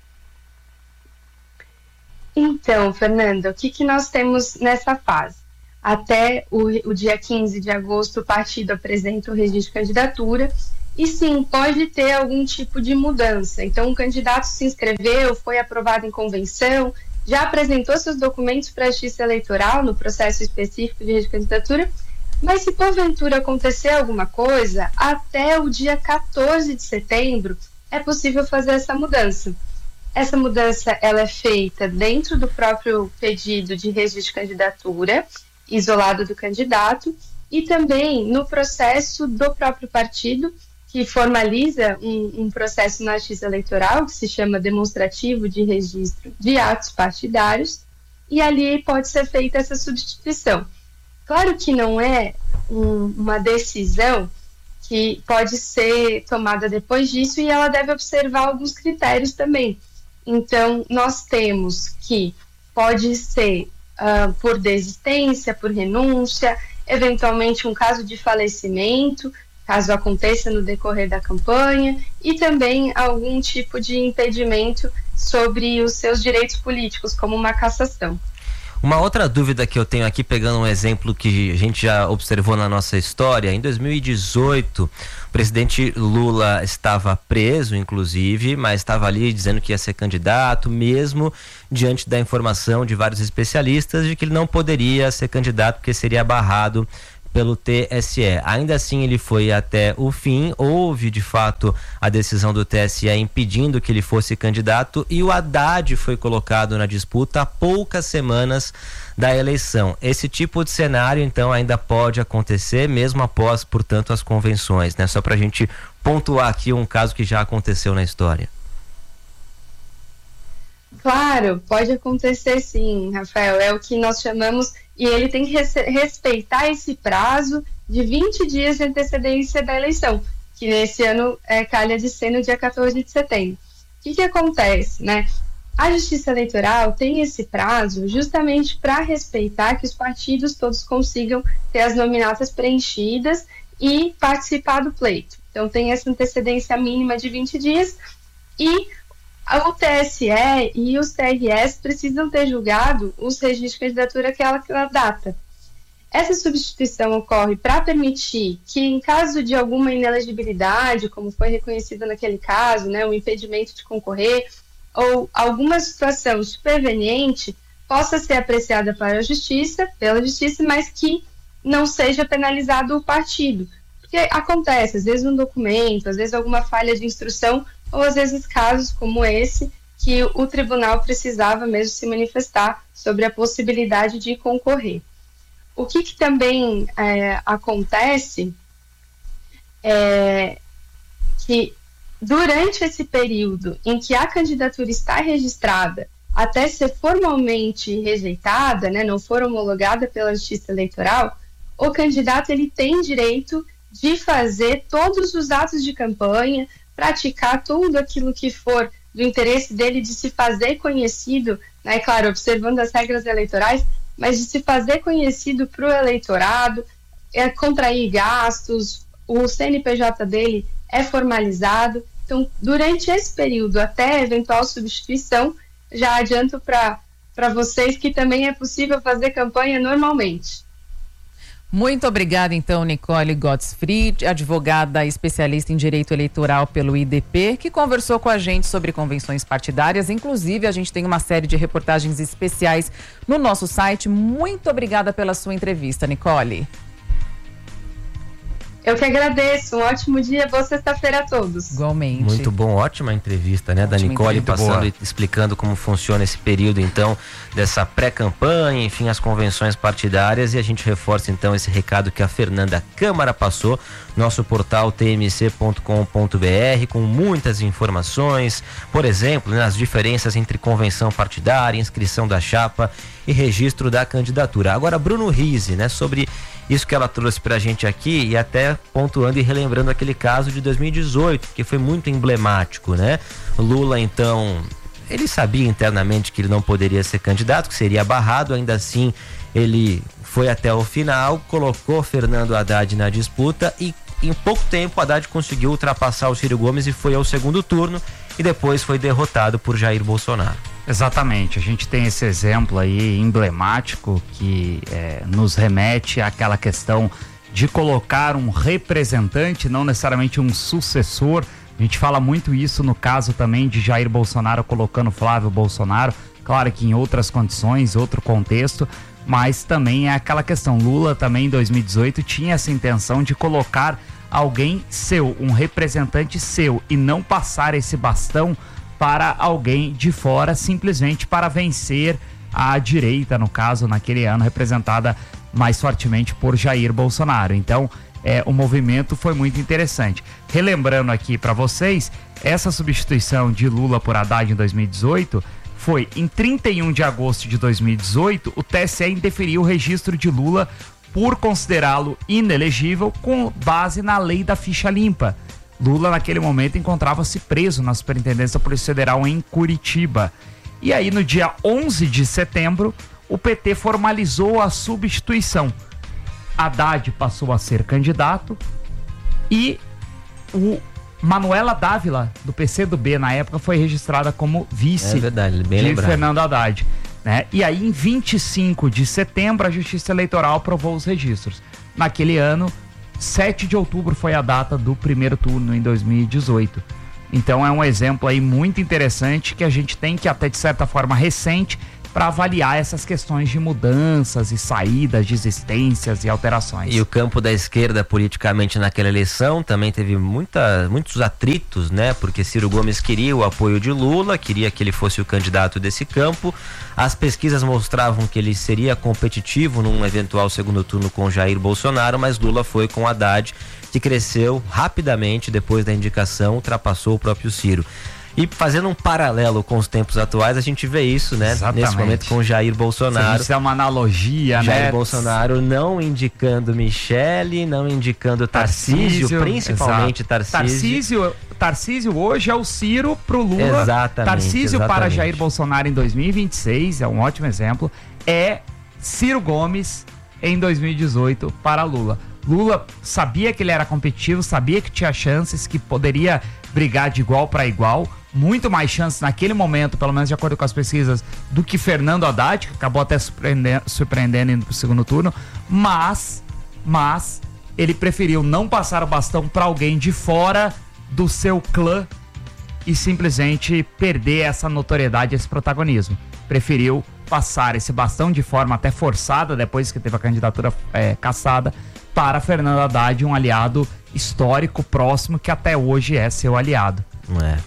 Então, Fernanda, o que, que nós temos nessa fase? Até o, o dia quinze de agosto, o partido apresenta o registro de candidatura e sim, pode ter algum tipo de mudança. Então, um candidato se inscreveu, foi aprovado em convenção, já apresentou seus documentos para a Justiça Eleitoral no processo específico de registro de candidatura, mas se porventura acontecer alguma coisa, até o dia quatorze de setembro é possível fazer essa mudança. Essa mudança ela é feita dentro do próprio pedido de registro de candidatura, isolado do candidato, e também no processo do próprio partido, que que formaliza um, um processo na Justiça Eleitoral que se chama demonstrativo de registro de atos partidários, e ali pode ser feita essa substituição. Claro que não é um, uma decisão que pode ser tomada depois disso, e ela deve observar alguns critérios também. Então, nós temos que pode ser uh, por desistência, por renúncia, eventualmente um caso de falecimento, caso aconteça no decorrer da campanha, e também algum tipo de impedimento sobre os seus direitos políticos, como uma cassação. Uma outra dúvida que eu tenho aqui, pegando um exemplo que a gente já observou na nossa história, em dois mil e dezoito, o presidente Lula estava preso, inclusive, mas estava ali dizendo que ia ser candidato, mesmo diante da informação de vários especialistas de que ele não poderia ser candidato porque seria barrado pelo T S E. Ainda assim, ele foi até o fim, houve de fato a decisão do T S E impedindo que ele fosse candidato, e o Haddad foi colocado na disputa há poucas semanas da eleição. Esse tipo de cenário, então, ainda pode acontecer, mesmo após, portanto, as convenções, né? Só pra gente pontuar aqui um caso que já aconteceu na história. Claro, pode acontecer sim, Rafael, é o que nós chamamos, e ele tem que res- respeitar esse prazo de vinte dias de antecedência da eleição, que nesse ano é, calha de ser no dia quatorze de setembro. O que que acontece, né? A Justiça Eleitoral tem esse prazo justamente para respeitar que os partidos todos consigam ter as nominatas preenchidas e participar do pleito. Então tem essa antecedência mínima de vinte dias, e o T S E e os T R S precisam ter julgado os registros de candidatura àquela, àquela data. Essa substituição ocorre para permitir que, em caso de alguma inelegibilidade, como foi reconhecido naquele caso, né, um impedimento de concorrer, ou alguma situação superveniente, possa ser apreciada para a justiça, pela justiça, mas que não seja penalizado o partido. Porque acontece, às vezes um documento, às vezes alguma falha de instrução, ou às vezes casos como esse, que o tribunal precisava mesmo se manifestar sobre a possibilidade de concorrer. O que, que também é, acontece é que durante esse período em que a candidatura está registrada, até ser formalmente rejeitada, né, não for homologada pela Justiça Eleitoral, o candidato ele tem direito de fazer todos os atos de campanha, praticar tudo aquilo que for do interesse dele de se fazer conhecido, né, claro, observando as regras eleitorais, mas de se fazer conhecido para o eleitorado, é, contrair gastos, o C N P J dele é formalizado. Então, durante esse período, até eventual substituição, já adianto para para vocês que também é possível fazer campanha normalmente. Muito obrigada, então, Nicole Gottfried, advogada especialista em direito eleitoral pelo I D P, que conversou com a gente sobre convenções partidárias. Inclusive, a gente tem uma série de reportagens especiais no nosso site. Muito obrigada pela sua entrevista, Nicole. Eu que agradeço. Um ótimo dia, boa sexta-feira a todos. Igualmente. Muito bom, ótima entrevista, né, ótima da Nicole, passando e explicando como funciona esse período, então, dessa pré-campanha, enfim, as convenções partidárias, e a gente reforça, então, esse recado que a Fernanda Câmara passou, nosso portal t m c ponto com ponto b r, com muitas informações, por exemplo, né, as diferenças entre convenção partidária, inscrição da chapa e registro da candidatura. Agora, Bruno Rizzi, né, sobre isso que ela trouxe pra gente aqui, e até pontuando e relembrando aquele caso de dois mil e dezoito, que foi muito emblemático, né? Lula, então, ele sabia internamente que ele não poderia ser candidato, que seria barrado, ainda assim ele foi até o final, colocou Fernando Haddad na disputa, e em pouco tempo Haddad conseguiu ultrapassar o Ciro Gomes e foi ao segundo turno, e depois foi derrotado por Jair Bolsonaro. Exatamente, a gente tem esse exemplo aí emblemático que é, nos remete àquela questão de colocar um representante, não necessariamente um sucessor. A gente fala muito isso no caso também de Jair Bolsonaro colocando Flávio Bolsonaro, claro que em outras condições, outro contexto, mas também é aquela questão. Lula também em dois mil e dezoito tinha essa intenção de colocar alguém seu, um representante seu, e não passar esse bastão para alguém de fora, simplesmente para vencer a direita, no caso, naquele ano, representada mais fortemente por Jair Bolsonaro. Então, é, o movimento foi muito interessante. Relembrando aqui para vocês, essa substituição de Lula por Haddad em dois mil e dezoito foi em trinta e um de agosto de dois mil e dezoito, o T S E indeferiu o registro de Lula por considerá-lo inelegível com base na lei da ficha limpa. Lula, naquele momento, encontrava-se preso na Superintendência da Polícia Federal em Curitiba. E aí, no dia onze de setembro, o P T formalizou a substituição. Haddad passou a ser candidato e o Manuela Dávila, do P C do B, na época, foi registrada como vice é verdade, bem de lembrado. Fernando Haddad. Né? E aí, em vinte e cinco de setembro, a Justiça Eleitoral aprovou os registros. Naquele ano, sete de outubro foi a data do primeiro turno em dois mil e dezoito. Então é um exemplo aí muito interessante que a gente tem, que até de certa forma recente, para avaliar essas questões de mudanças e saídas, desistências e alterações. E o campo da esquerda politicamente naquela eleição também teve muita, muitos atritos, né? Porque Ciro Gomes queria o apoio de Lula, queria que ele fosse o candidato desse campo. As pesquisas mostravam que ele seria competitivo num eventual segundo turno com Jair Bolsonaro, mas Lula foi com Haddad, que cresceu rapidamente depois da indicação, ultrapassou o próprio Ciro. E fazendo um paralelo com os tempos atuais, a gente vê isso, né? Exatamente. Nesse momento com Jair Bolsonaro. Isso é uma analogia, Jair né? Jair Bolsonaro não indicando Michele, não indicando Tarcísio, Tarcísio principalmente exato. Tarcísio. Tarcísio. Tarcísio hoje é o Ciro pro Lula. Exatamente. Tarcísio exatamente. para Jair Bolsonaro em dois mil e vinte e seis, é um ótimo exemplo. É Ciro Gomes em dois mil e dezoito para Lula. Lula sabia que ele era competitivo, sabia que tinha chances, que poderia brigar de igual para igual. Muito mais chances naquele momento, pelo menos de acordo com as pesquisas, do que Fernando Haddad, que acabou até surpreendendo, surpreendendo indo pro segundo turno, mas, mas ele preferiu não passar o bastão para alguém de fora do seu clã e simplesmente perder essa notoriedade, esse protagonismo. Preferiu passar esse bastão de forma até forçada, depois que teve a candidatura é, cassada, para Fernando Haddad, um aliado histórico próximo que até hoje é seu aliado. É.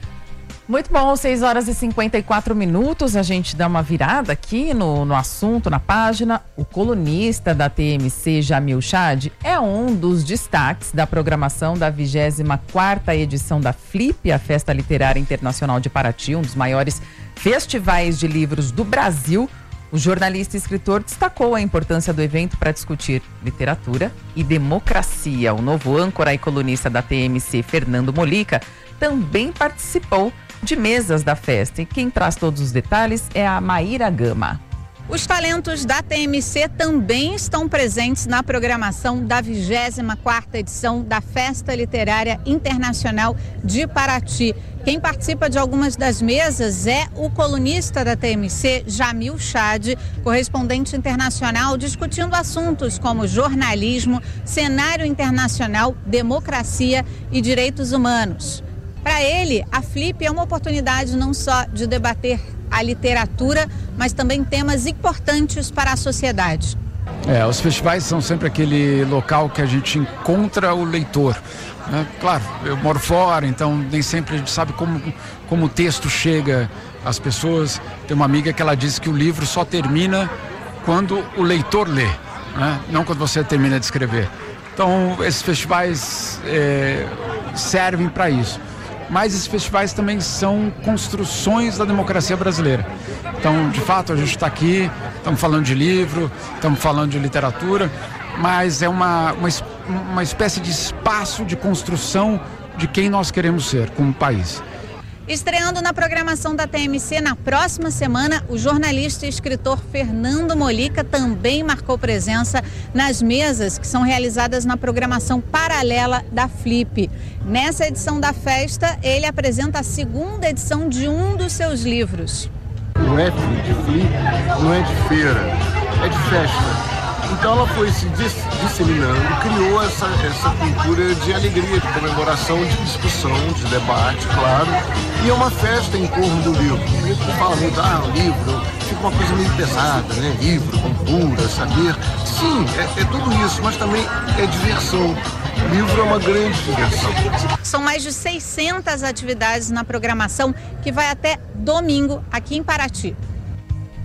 Muito bom, seis horas e cinquenta e quatro minutos, a gente dá uma virada aqui no, no assunto, na página. O colunista da T M C, Jamil Chad, é um dos destaques da programação da vigésima quarta edição da Flip, a Festa Literária Internacional de Paraty, um dos maiores festivais de livros do Brasil. O jornalista e escritor destacou a importância do evento para discutir literatura e democracia. O novo âncora e colunista da T M C, Fernando Molica, também participou de mesas da festa. E quem traz todos os detalhes é a Maíra Gama. Os talentos da T M C também estão presentes na programação da vigésima quarta edição da Festa Literária Internacional de Paraty. Quem participa de algumas das mesas é o colunista da T M C, Jamil Chad, correspondente internacional, discutindo assuntos como jornalismo, cenário internacional, democracia e direitos humanos. Para ele, a Flip é uma oportunidade não só de debater a literatura, mas também temas importantes para a sociedade. É, os festivais são sempre aquele local que a gente encontra o leitor. Né? Claro, eu moro fora, então nem sempre a gente sabe como, como o texto chega às pessoas. Tem uma amiga que ela diz que o livro só termina quando o leitor lê, né? Não quando você termina de escrever. Então, esses festivais é, servem para isso. Mas esses festivais também são construções da democracia brasileira. Então, de fato, a gente está aqui, estamos falando de livro, estamos falando de literatura, mas é uma, uma, uma espécie de espaço de construção de quem nós queremos ser como país. Estreando na programação da T M C na próxima semana, o jornalista e escritor Fernando Molica também marcou presença nas mesas que são realizadas na programação paralela da Flip. Nessa edição da festa, ele apresenta a segunda edição de um dos seus livros. Não é de Flip, não é de feira, é de festa. Então ela foi se disseminando, criou essa, essa cultura de alegria, de comemoração, de discussão, de debate, claro. E é uma festa em torno do livro. A gente fala muito, ah, o livro, fica uma coisa meio pesada, né? Livro, cultura, saber. Sim, é, é tudo isso, mas também é diversão. O livro é uma grande diversão. São mais de seiscentas atividades na programação que vai até domingo aqui em Paraty.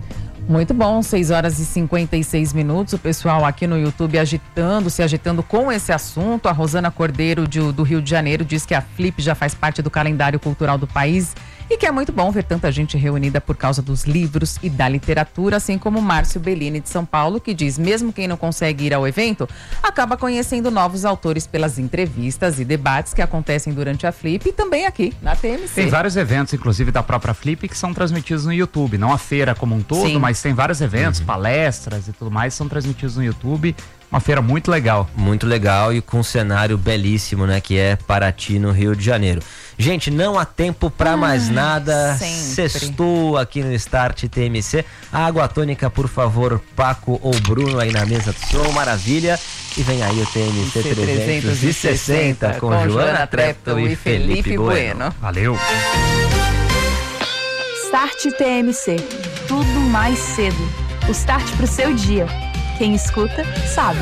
Muito bom, seis horas e cinquenta e seis minutos. O pessoal aqui no YouTube agitando, se agitando com esse assunto. A Rosana Cordeiro de, do Rio de Janeiro diz que a Flip já faz parte do calendário cultural do país e que é muito bom ver tanta gente reunida por causa dos livros e da literatura, assim como o Márcio Bellini de São Paulo, que diz, mesmo quem não consegue ir ao evento, acaba conhecendo novos autores pelas entrevistas e debates que acontecem durante a Flip e também aqui na T M C. Tem vários eventos, inclusive da própria Flip, que são transmitidos no YouTube, não a feira como um todo, Sim. mas tem vários eventos, uhum. palestras e tudo mais, são transmitidos no YouTube. Uma feira muito legal. Muito legal e com um cenário belíssimo, né? Que é Paraty, no Rio de Janeiro. Gente, não há tempo pra mais nada. sempre. Sextou aqui no Start T M C. A água tônica, por favor, Paco ou Bruno aí na mesa do som. Maravilha. E vem aí o T M C trezentos e sessenta com, com Joana Treptow e Felipe Bueno. bueno. Valeu. Start T M C. Tudo mais cedo. O start pro seu dia. Quem escuta, sabe.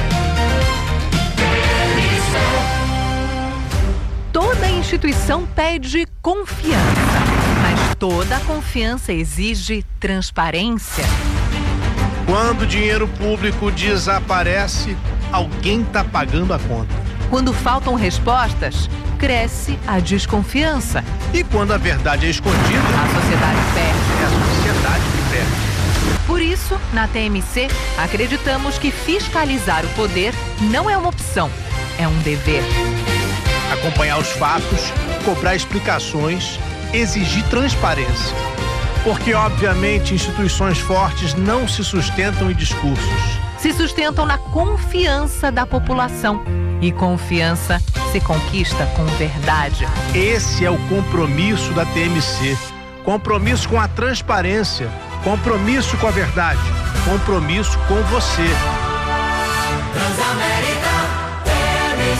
Toda instituição pede confiança, mas toda confiança exige transparência. Quando o dinheiro público desaparece, alguém está pagando a conta. Quando faltam respostas, cresce a desconfiança. E quando a verdade é escondida, a sociedade perde. É a sociedade que perde. Por isso, na T M C, acreditamos que fiscalizar o poder não é uma opção, é um dever. Acompanhar os fatos, cobrar explicações, exigir transparência. Porque, obviamente, instituições fortes não se sustentam em discursos. Se sustentam na confiança da população. E confiança se conquista com verdade. Esse é o compromisso da T M C. Compromisso com a transparência. Compromisso com a verdade. Compromisso com você. Transamérica T M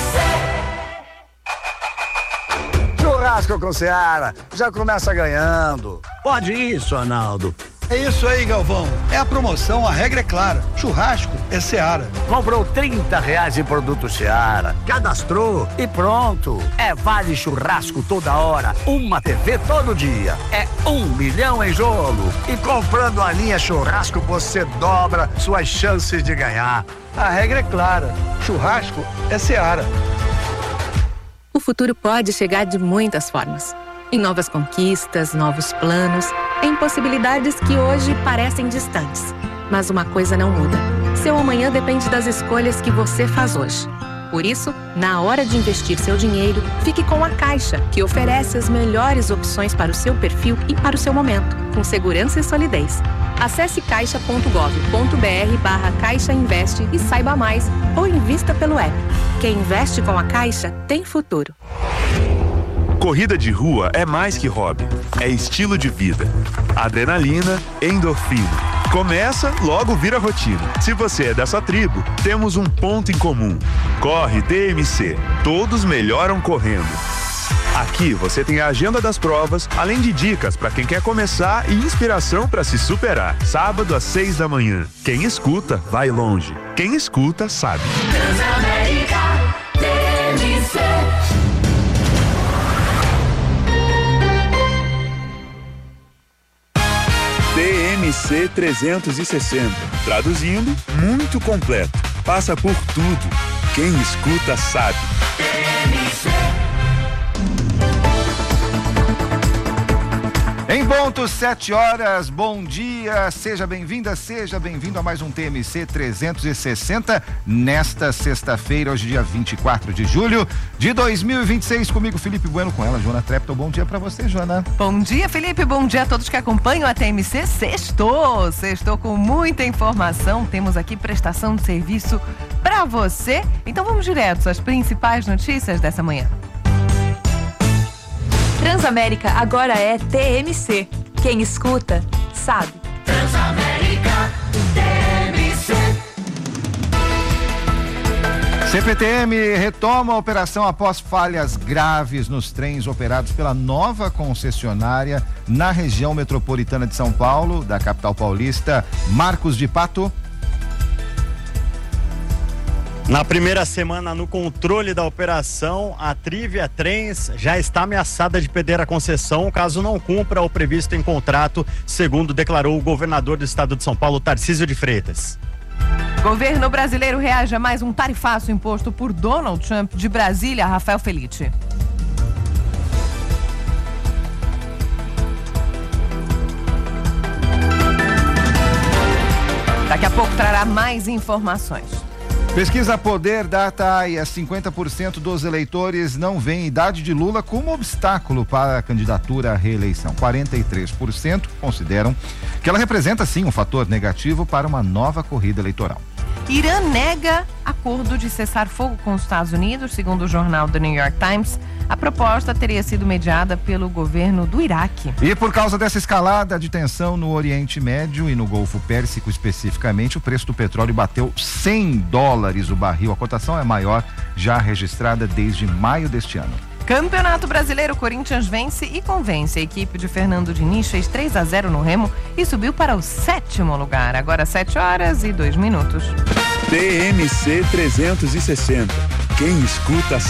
C. Churrasco com Seara. Já começa ganhando. Pode isso, Arnaldo. É isso aí, Galvão. É a promoção, a regra é clara. Churrasco é Seara. Comprou trinta reais em produto Seara. Cadastrou e pronto. É vale churrasco toda hora. Uma T V todo dia. É um milhão em jogo. E comprando a linha churrasco, você dobra suas chances de ganhar. A regra é clara. Churrasco é Seara. O futuro pode chegar de muitas formas. Em novas conquistas, novos planos, em possibilidades que hoje parecem distantes. Mas uma coisa não muda. Seu amanhã depende das escolhas que você faz hoje. Por isso, na hora de investir seu dinheiro, fique com a Caixa, que oferece as melhores opções para o seu perfil e para o seu momento, com segurança e solidez. Acesse caixa ponto gov ponto br barra Caixa Investe e saiba mais, ou invista pelo app. Quem investe com a Caixa tem futuro. Corrida de rua é mais que hobby, é estilo de vida. Adrenalina, endorfina. Começa, logo vira rotina. Se você é dessa tribo, temos um ponto em comum. Corre T M C. Todos melhoram correndo. Aqui você tem a agenda das provas, além de dicas para quem quer começar e inspiração para se superar. Sábado às seis da manhã. Quem escuta, vai longe. Quem escuta, sabe. Transamérica T M C. T M C trezentos e sessenta. Traduzindo, muito completo. Passa por tudo. Quem escuta sabe. T M C. Em ponto, sete horas, bom dia, seja bem-vinda, seja bem-vindo a mais um T M C trezentos e sessenta, nesta sexta-feira, hoje dia vinte e quatro de julho de dois mil e vinte e seis, comigo Felipe Bueno, com ela, Joana Treptow. Bom dia pra você, Joana. Bom dia, Felipe, bom dia a todos que acompanham a T M C. Sextou, sextou com muita informação, temos aqui prestação de serviço pra você, então vamos direto às principais notícias dessa manhã. Transamérica agora é T M C. Quem escuta, sabe. Transamérica T M C. C P T M retoma a operação após falhas graves nos trens operados pela nova concessionária na região metropolitana de São Paulo, da capital paulista. Marcos de Pato. Na primeira semana no controle da operação, a Trivia Trens já está ameaçada de perder a concessão caso não cumpra o previsto em contrato, segundo declarou o governador do estado de São Paulo, Tarcísio de Freitas. Governo brasileiro reage a mais um tarifaço imposto por Donald Trump. De Brasília, Rafael Felice. Daqui a pouco trará mais informações. Pesquisa Poder data a cinquenta por cento dos eleitores não veem idade de Lula como obstáculo para a candidatura à reeleição. quarenta e três por cento consideram que ela representa sim um fator negativo para uma nova corrida eleitoral. Irã nega acordo de cessar fogo com os Estados Unidos, segundo o jornal The New York Times. A proposta teria sido mediada pelo governo do Iraque. E por causa dessa escalada de tensão no Oriente Médio e no Golfo Pérsico especificamente, o preço do petróleo bateu cem dólares o barril. A cotação é maior já registrada desde maio deste ano. Campeonato Brasileiro, Corinthians vence e convence. A equipe de Fernando Diniz fez três a zero no Remo e subiu para o sétimo lugar. Agora sete horas e dois minutos. T M C trezentos e sessenta. Quem escuta